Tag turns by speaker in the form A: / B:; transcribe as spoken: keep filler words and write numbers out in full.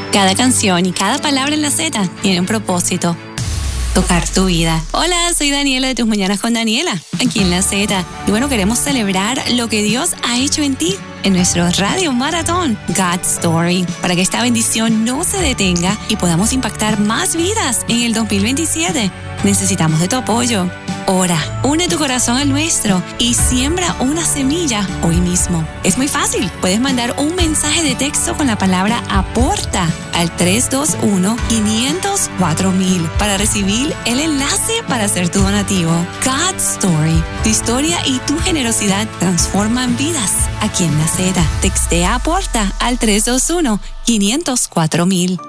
A: Cada canción y cada palabra en la Z tiene un propósito: tocar tu vida. Hola, soy Daniela de Tus Mañanas con Daniela, aquí en la Z. Y bueno, queremos celebrar lo que Dios ha hecho en ti en nuestro Radio Maratón God Story, para que esta bendición no se detenga y podamos impactar más vidas en el dos mil veintisiete. Necesitamos de tu apoyo. Ora, une tu corazón al nuestro y siembra una semilla hoy mismo. Es muy fácil. Puedes mandar un mensaje de texto con la palabra aporta al tres dos uno, cinco cero cuatro mil para recibir el enlace para hacer tu donativo. God Story. Tu historia y tu generosidad transforman vidas aquí en la Z. Textea aporta al tres dos uno, cinco cero cuatro mil.